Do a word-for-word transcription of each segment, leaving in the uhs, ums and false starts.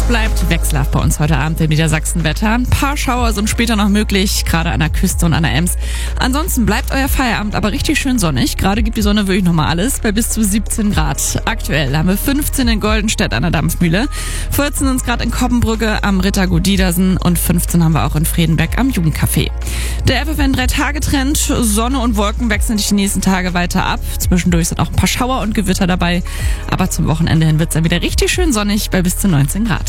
bleibt wechselhaft bei uns heute Abend im Niedersachsenwetter. Ein paar Schauer sind später noch möglich, gerade an der Küste und an der Ems. Ansonsten bleibt euer Feierabend aber richtig schön sonnig. Gerade gibt die Sonne wirklich nochmal alles bei bis zu siebzehn Grad. Aktuell haben wir fünfzehn in Goldenstedt an der Dampfmühle, vierzehn sind es gerade in Koppenbrücke am Rittergut Diedersen und fünfzehn haben wir auch in Fredenberg am Jugendcafé. Der F F N drei Tage Trend, Sonne und Wolken wechseln sich die nächsten Tage weiter ab. Zwischendurch sind auch ein paar Schauer und Gewitter dabei, aber zum Wochenende hin wird es dann wieder richtig schön sonnig bei bis zu neunzehn Grad.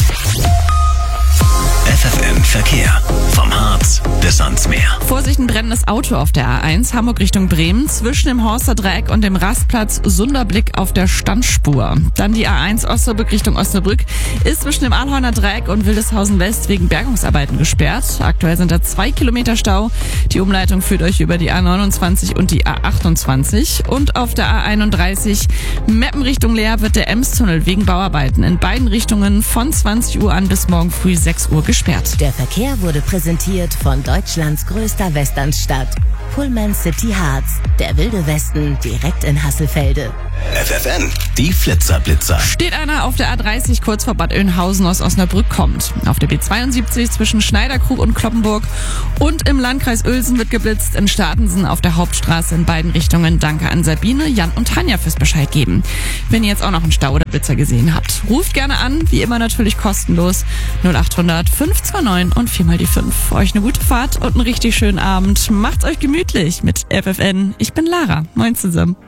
F F N Verkehr. Vom Harz bis ans Meer. Vorsicht, ein brennendes Auto auf der A eins, Hamburg Richtung Bremen, zwischen dem Horster Dreieck und dem Rastplatz Sunderblick auf der Standspur. Dann die A eins Osnabrück Richtung Osnabrück ist zwischen dem Ahlhorner Dreieck und Wildeshausen West wegen Bergungsarbeiten gesperrt. Aktuell sind da zwei Kilometer Stau. Die Umleitung führt euch über die A neunundzwanzig und die A achtundzwanzig. Und auf der A einunddreißig Meppen Richtung Leer wird der Emstunnel wegen Bauarbeiten in beiden Richtungen von zwanzig Uhr an bis morgen früh sechs Uhr gesperrt. Der Verkehr wurde präsentiert von Deutschlands größter Westernstadt. Pullman City Harz, der wilde Westen direkt in Hasselfelde. F F N, die Flitzerblitzer. Steht einer auf der A dreißig kurz vor Bad Oeynhausen aus Osnabrück kommt. Auf der B zweiundsiebzig zwischen Schneiderkrug und Kloppenburg und im Landkreis Uelzen wird geblitzt. In Startensen auf der Hauptstraße in beiden Richtungen. Danke an Sabine, Jan und Tanja fürs Bescheid geben. Wenn ihr jetzt auch noch einen Stau oder Blitzer gesehen habt, ruft gerne an. Wie immer natürlich kostenlos. null achthundert fünf zwei neun und viermal die fünf. Euch eine gute Fahrt und einen richtig schönen Abend. Macht's euch gemütlich mit F F N. Ich bin Lara. Moin zusammen.